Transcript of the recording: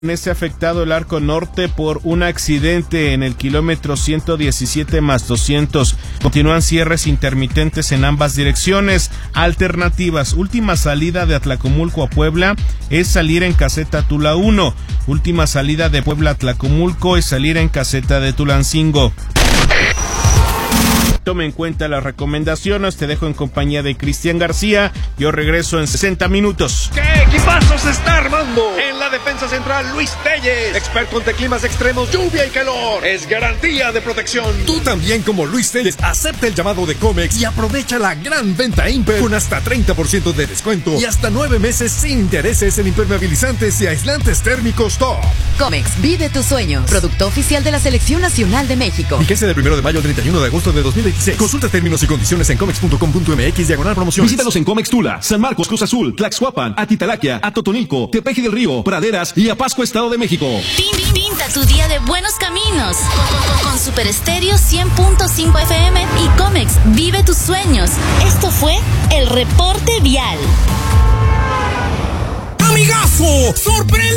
Afectado el arco norte por un accidente en el kilómetro 117+200. Continúan cierres intermitentes en ambas direcciones. Alternativas: última salida de Atlacomulco a Puebla es salir en caseta Tula 1. Última salida de Puebla a Atlacomulco es salir en caseta de Tulancingo. Tome en cuenta las recomendaciones. Te dejo en compañía de Cristian García. Yo regreso en 60 minutos. ¿Qué equipazo se está armando? En la defensa central, Luis Telles, experto ante climas extremos, lluvia y calor. Es garantía de protección. Tú también, como Luis Telles, acepta el llamado de Comex y aprovecha la gran venta Imper con hasta 30% de descuento y hasta 9 meses sin intereses en impermeabilizantes y aislantes térmicos top. Comex, vive tus sueños. Producto oficial de la Selección Nacional de México. Vigencia del 1 de mayo al 31 de agosto de 2026. Consulta términos y condiciones en comex.com.mx/promociones. Visítanos en Comex Tula, San Marcos, Cruz Azul, Tlaxcuapan, Atitalaquia, Atotonilco, Tepeji del Río, Praderas y Apascua, Estado de México. Pinta tu día de buenos caminos con Super Estéreo 100.5 FM y Comex, vive tus sueños. Esto fue el reporte vial. ¡Amigazo! ¡Sorpresa!